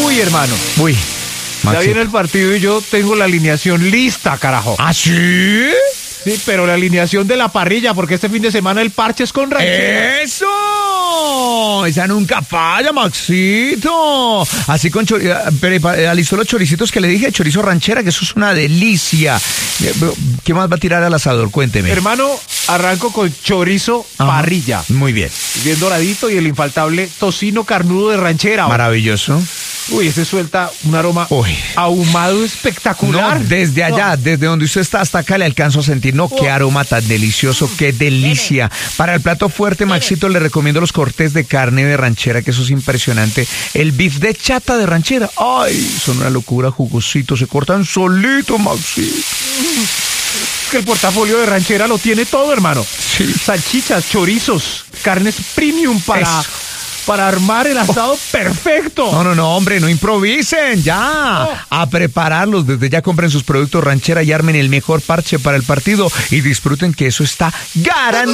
Uy, hermano. Uy, Ya Maxito. viene el partido y yo tengo la alineación lista, carajo. ¿Ah, sí? Sí, pero la alineación de la parrilla, porque este fin de semana el parche es con ranchera. ¡Eso! Esa nunca falla, Maxito. Así con alistó los choricitos que le dije, chorizo ranchera, que eso es una delicia. ¿Qué más va a tirar al asador? Cuénteme. Hermano, arranco con chorizo Ajá. parrilla. Muy bien. Bien doradito y el infaltable tocino carnudo de ranchera. Maravilloso. Uy, ese suelta un aroma Uy. ahumado espectacular. No, desde allá, desde donde usted está hasta acá le alcanzo a sentir. No, qué aroma tan delicioso, qué delicia. Para el plato fuerte, Maxito, le recomiendo los cortes de carne de ranchera, que eso es impresionante. El beef de chata de ranchera. Ay, son una locura, jugositos, se cortan solito, Maxito. Es que el portafolio de ranchera lo tiene todo, hermano. Sí. Salchichas, chorizos, carnes premium para armar el asado perfecto. No, hombre, no improvisen, ya. A prepararlos, desde ya compren sus productos ranchera y armen el mejor parche para el partido y disfruten que eso está garantizado.